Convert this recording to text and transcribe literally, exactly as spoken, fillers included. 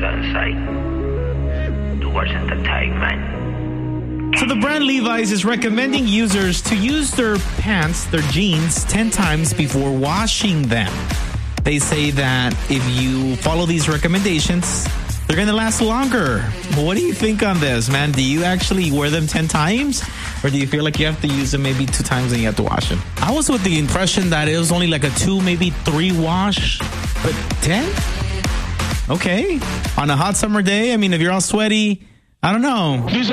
Du var inte tag, man. So the brand Levi's is recommending users to use their pants, their jeans, ten times before washing them. They say that if you follow these recommendations, they're going to last longer. What do you think on this, man? Do you actually wear them ten times? Or do you feel like you have to use them maybe two times and you have to wash them? I was with the impression that it was only like a two, maybe three wash, but ten? Okay. On a hot summer day, I mean, if you're all sweaty, I don't know.